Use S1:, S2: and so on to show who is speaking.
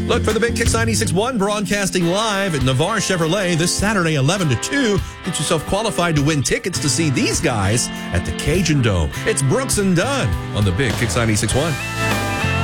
S1: Look for the Big Kicks 96.1 broadcasting live at Navarre Chevrolet this Saturday, 11 to 2. Get yourself qualified to win tickets to see these guys at the Cajun Dome. It's Brooks and Dunn on the Big Kicks 96.1.